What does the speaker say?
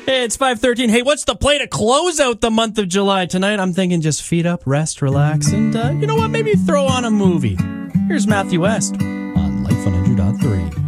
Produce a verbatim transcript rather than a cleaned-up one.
Hey, it's five thirteen. Hey, what's the play to close out the month of July? Tonight, I'm thinking just feet up, rest, relax, and uh, you know what? Maybe throw on a movie. Here's Matthew West on Life one hundred point three.